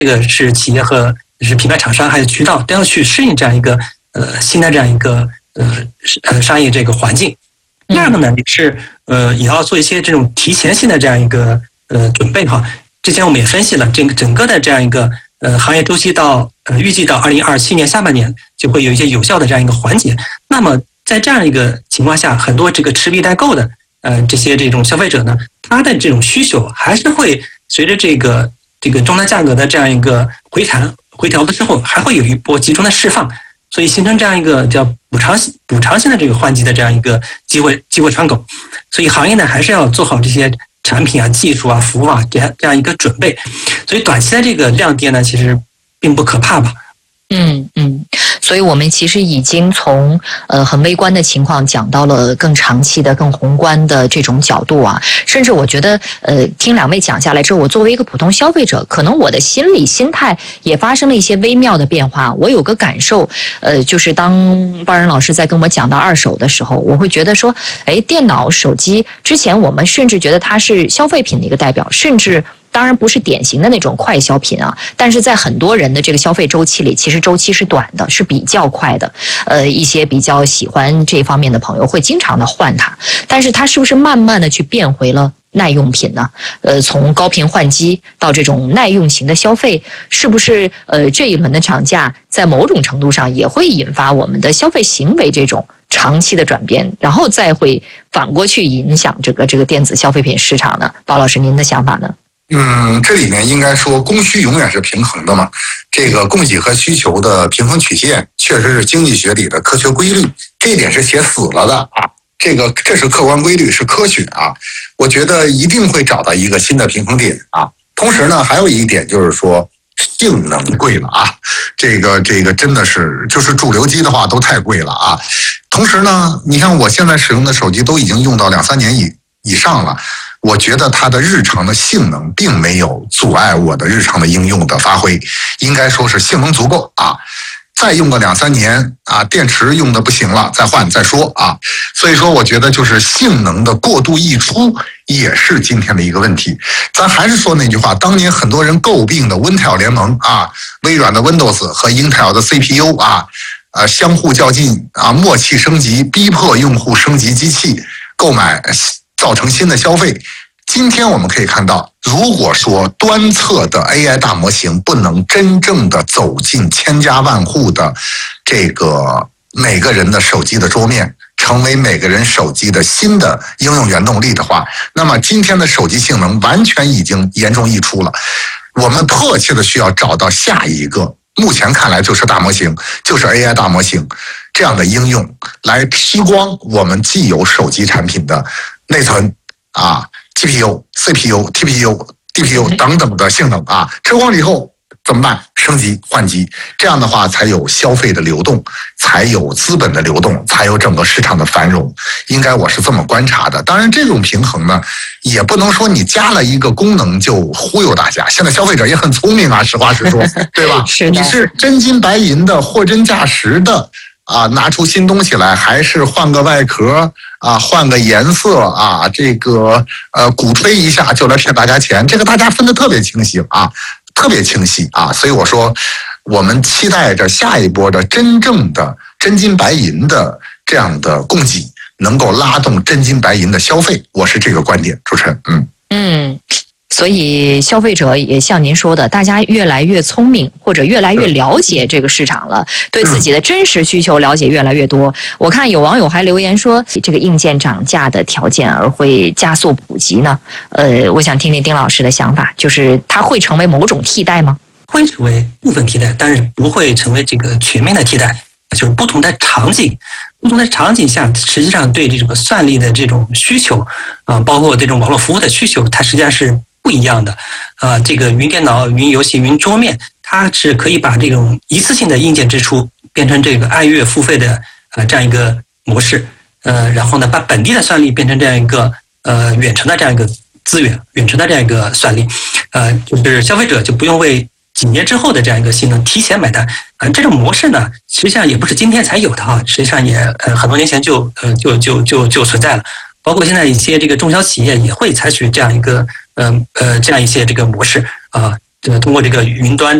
这个是企业和是品牌厂商还有渠道都要去适应这样一个新的这样一个商业这个环境。第二个呢，也要做一些这种提前性的这样一个准备哈。之前我们也分析了整个的这样一个行业周期预计到2027年下半年就会有一些有效的这样一个缓解。那么在这样一个情况下，很多这个持币待购的这种消费者呢，他的这种需求还是会随着这个终端价格的这样一个回调的之后，还会有一波集中的释放，所以形成这样一个叫补偿性的这个换机的这样一个机会窗口。所以行业呢还是要做好这些产品啊、技术啊、服务啊这样一个准备。所以短期的这个量跌呢，其实并不可怕吧。 所以我们其实已经从很微观的情况讲到了更长期的、更宏观的这种角度啊。甚至我觉得听两位讲下来之后，我作为一个普通消费者，可能我的心态也发生了一些微妙的变化。我有个感受，就是当包仁老师在跟我讲到二手的时候，我会觉得说，电脑、手机之前我们甚至觉得它是消费品的一个代表，甚至当然不是典型的那种快消品啊，但是在很多人的这个消费周期里，其实周期是短的，是比较快的。一些比较喜欢这方面的朋友会经常的换它，但是它是不是慢慢的去变回了耐用品呢？从高频换机到这种耐用型的消费，是不是这一轮的涨价在某种程度上也会引发我们的消费行为这种长期的转变，然后再会反过去影响这个电子消费品市场呢？包老师，您的想法呢？ 这里面应该说供需永远是平衡的嘛，这个供给和需求的平衡曲线确实是经济学里的科学规律，这一点是写死了的啊，这是客观规律，是科学啊，我觉得一定会找到一个新的平衡点啊。同时呢，还有一点就是说性能贵了啊，这个真的是就是主流机的话都太贵了啊。同时呢，你看我现在使用的手机都已经用到2-3年以上了。我觉得它的日常的性能并没有阻碍我的日常的应用的发挥，应该说是性能足够啊。再用个2-3年啊，电池用的不行了，再换再说啊。所以说，我觉得就是性能的过度溢出也是今天的一个问题。咱还是说那句话，当年很多人诟病的 Intel 联盟啊，微软的 Windows 和 Intel 的 CPU 啊，相互较劲啊，默契升级，逼迫用户升级机器购买。造成新的消费。今天我们可以看到，如果说端侧的 AI 大模型不能真正的走进千家万户的这个每个人的手机的桌面，成为每个人手机的新的应用原动力的话，那么今天的手机性能完全已经严重溢出了。我们迫切的需要找到下一个，目前看来就是大模型，就是 AI 大模型这样的应用，来提光我们既有手机产品的内存啊、GPU、CPU、TPU、DPU 等等的性能啊，吃光了以后怎么办？升级换机，这样的话才有消费的流动，才有资本的流动，才有整个市场的繁荣。应该我是这么观察的。当然，这种平衡呢，也不能说你加了一个功能就忽悠大家。现在消费者也很聪明啊，实话实说，对吧？你是真金白银的、货真价实的啊，拿出新东西来，还是换个外壳啊，换个颜色啊，这个鼓吹一下就来骗大家钱，这个大家分得特别清晰啊。特别清晰啊，所以我说，我们期待着下一波的真正的真金白银的这样的供给，能够拉动真金白银的消费。我是这个观点，主持人。 所以消费者也像您说的，大家越来越聪明，或者越来越了解这个市场了，对自己的真实需求了解越来越多。我看有网友还留言说，这个硬件涨价的条件而会加速普及呢。我想听听丁老师的想法，就是它会成为某种替代吗？ 会成为部分替代，但是不会成为这个全面的替代。就是不同的场景下，实际上对这个算力的这种需求包括这种网络服务的需求，它实际上是不一样的。这个云电脑、云游戏、云桌面，它是可以把这种一次性的硬件支出变成这个按月付费的这样一个模式。然后呢，把本地的算力变成这样一个远程的这样一个资源，远程的这样一个算力。就是消费者就不用为几年之后的这样一个性能提前买单。这种模式呢，实际上也不是今天才有的哈，实际上也很多年前就存在了。包括现在一些这个中小企业也会采取这样一个这样一些这个模式通过这个云端